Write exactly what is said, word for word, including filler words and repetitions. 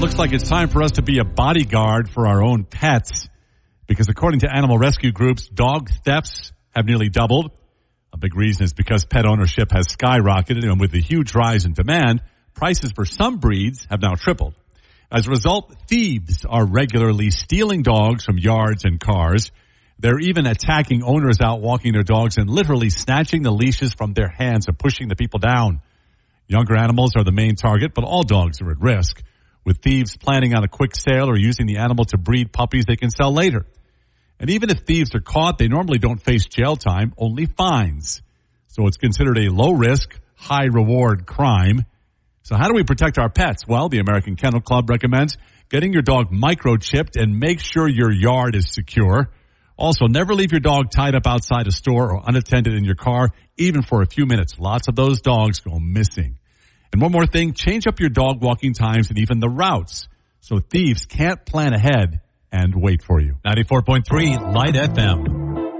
looks like it's time for us to be a bodyguard for our own pets. Because according to animal rescue groups, dog thefts have nearly doubled. A big reason is because pet ownership has skyrocketed, and with the huge rise in demand, prices for some breeds have now tripled. As a result, thieves are regularly stealing dogs from yards and cars. They're even attacking owners out walking their dogs and literally snatching the leashes from their hands and pushing the people down. Younger animals are the main target, but all dogs are at risk, with thieves planning on a quick sale or using the animal to breed puppies they can sell later. And even if thieves are caught, they normally don't face jail time, only fines. So it's considered a low-risk, high-reward crime. So how do we protect our pets? Well, the American Kennel Club recommends getting your dog microchipped and make sure your yard is secure. Also, never leave your dog tied up outside a store or unattended in your car, even for a few minutes. Lots of those dogs go missing. And one more thing, change up your dog walking times and even the routes so thieves can't plan ahead and wait for you. ninety-four point three Light F M.